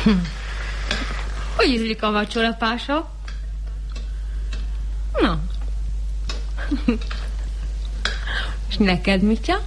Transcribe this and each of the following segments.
Hogy ízlik a vacsora, Pása? Na. És neked, Mitya?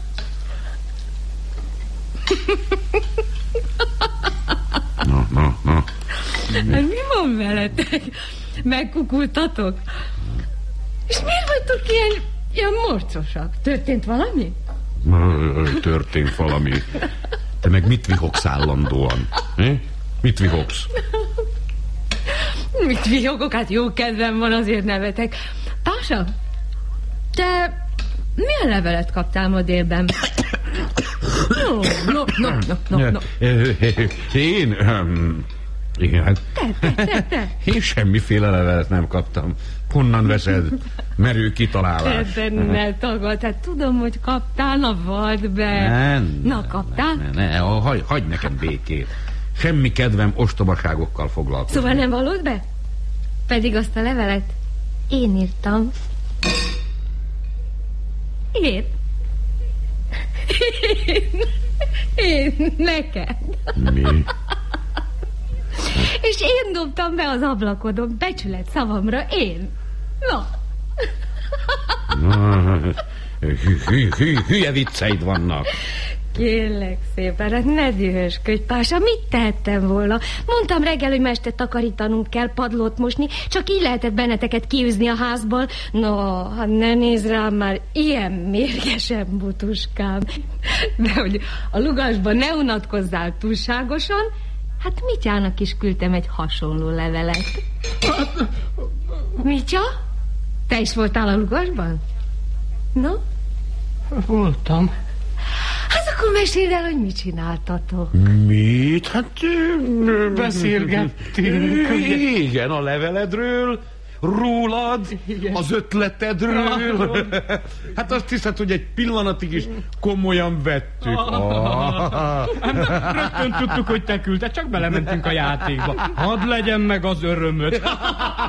Na. Hát mi van veletek? Megkukultatok? És miért vagytok ilyen morcosak? Történt valami? Történt valami. Te meg mit vihogsz állandóan? Mit vihogsz? Mit vihogok? Hát jó kedvem van, azért nevetek. Pása, te milyen levelet kaptál ma délben? No. Én? Igen. Te. Én semmiféle levelet nem kaptam. Honnan veszed? Merő kitalálás. Ebben ne tagad, hát tudom, hogy kaptál, na vald be. Na, kaptál? Ne, hagyd nekem békét. Semmi kedvem ostobaságokkal foglalkozni. Szóval nem vallod be? Pedig azt a levelet én írtam. Én neked. Mi? És én dobtam be az ablakodon, becsület szavamra, én. Hülye vicceid vannak. Kérlek szépen, hát ne dühösködj, Pása, mit tehettem volna? Mondtam reggel, hogy ma este takarítanunk kell, padlót mosni, csak így lehetett benneteket kiűzni a házból. No, hát ne nézz rám már, ilyen mérgesen, butuskám. De hogy a lugasban ne unatkozzál túlságosan, hát Mityának is küldtem egy hasonló levelet. Mitya? Te is voltál a lugasban? No? Voltam. Hát akkor meséld el, hogy mit csináltatok. Mit? Hát... beszélgettünk. Igen, a leveledről, rólad, igen. Az ötletedről. Hát azt hiszed, hogy egy pillanatig is komolyan vettük. Rögtön tudtuk, hogy te küldted, csak belementünk a játékba. Hadd legyen meg az örömöt.